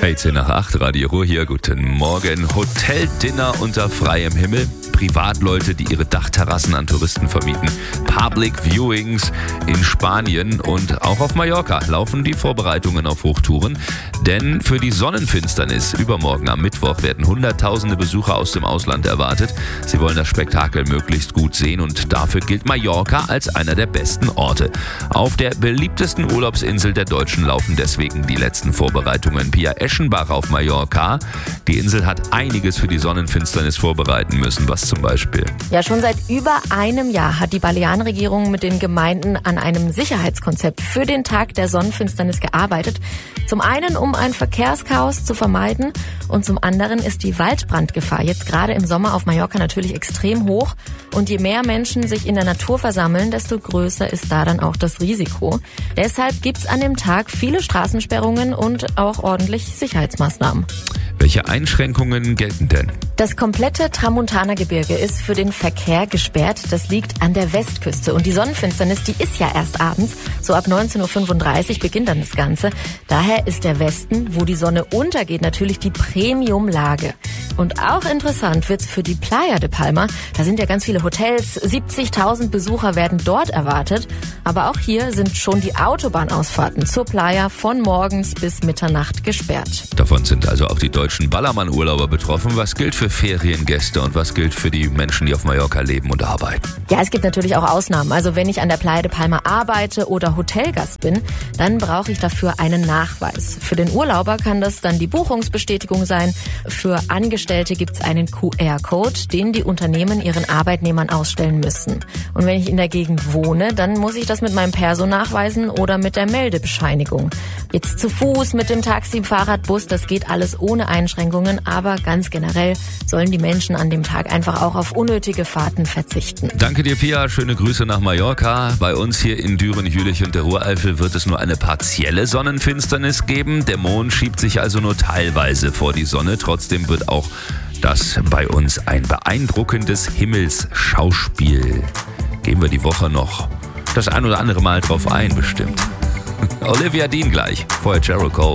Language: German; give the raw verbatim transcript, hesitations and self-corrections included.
Hey, zehn nach acht, Radio Ruhr hier, guten Morgen. Hoteldinner unter freiem Himmel, Privatleute, die ihre Dachterrassen an Touristen vermieten, Public Viewings in Spanien und auch auf Mallorca laufen die Vorbereitungen auf Hochtouren. Denn für die Sonnenfinsternis übermorgen am Mittwoch werden hunderttausende Besucher aus dem Ausland erwartet. Sie wollen das Spektakel möglichst gut sehen und dafür gilt Mallorca als einer der besten Orte. Auf der beliebtesten Urlaubsinsel der Deutschen laufen deswegen die letzten Vorbereitungen. Pia Eschenbach auf Mallorca. Die Insel hat einiges für die Sonnenfinsternis vorbereiten müssen. Was zum Beispiel? Ja, schon seit über einem Jahr hat die Balearenregierung mit den Gemeinden an einem Sicherheitskonzept für den Tag der Sonnenfinsternis gearbeitet. Zum einen, um ein Verkehrschaos zu vermeiden und zum anderen ist die Waldbrandgefahr jetzt gerade im Sommer auf Mallorca natürlich extrem hoch. Und je mehr Menschen sich in der Natur versammeln, desto größer ist da dann auch das Risiko. Deshalb gibt's an dem Tag viele Straßensperrungen und auch ordentlich Sicherheitsmaßnahmen. Welche Einschränkungen gelten denn? Das komplette Tramontana-Gebirge ist für den Verkehr gesperrt. Das liegt an der Westküste. Und die Sonnenfinsternis, die ist ja erst abends. So ab neunzehn Uhr fünfunddreißig beginnt dann das Ganze. Daher ist der Westen, wo die Sonne untergeht, natürlich die Premium-Lage. Und auch interessant wird's für die Playa de Palma. Da sind ja ganz viele Hotels. siebzigtausend Besucher werden dort erwartet. Aber auch hier sind schon die Autobahnausfahrten zur Playa von morgens bis Mitternacht gesperrt. Davon sind also auch die deutschen Ballermann-Urlauber betroffen. Was gilt für Feriengäste und was gilt für die Menschen, die auf Mallorca leben und arbeiten? Ja, es gibt natürlich auch Ausnahmen. Also wenn ich an der Playa de Palma arbeite oder Hotelgast bin, dann brauche ich dafür einen Nachweis. Für den Urlauber kann das dann die Buchungsbestätigung sein. Für Angestellte gibt es einen Q R-Code, den die Unternehmen ihren Arbeitnehmern ausstellen müssen. Und wenn ich in der Gegend wohne, dann muss ich das mit meinem Perso nachweisen oder mit der Meldebescheinigung. Jetzt zu Fuß, mit dem Taxi, Fahrrad, Bus, das geht alles ohne Einschränkungen, aber ganz generell sollen die Menschen an dem Tag einfach auch auf unnötige Fahrten verzichten. Danke dir, Pia. Schöne Grüße nach Mallorca. Bei uns hier in Düren, Jülich und der Ruhreifel wird es nur eine partielle Sonnenfinsternis geben. Der Mond schiebt sich also nur teilweise vor die Sonne. Trotzdem wird auch das bei uns ein beeindruckendes Himmelsschauspiel. Gehen wir die Woche noch das ein oder andere Mal drauf ein, bestimmt. Olivia Dean gleich. Vorher Jericho.